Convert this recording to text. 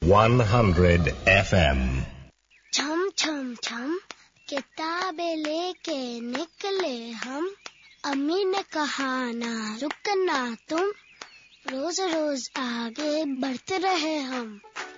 100 FM। छम छम छम किताबें लेके निकले हम, अम्मी ने कहा ना रुकना तुम, रोज रोज आगे बढ़ते रहे हम।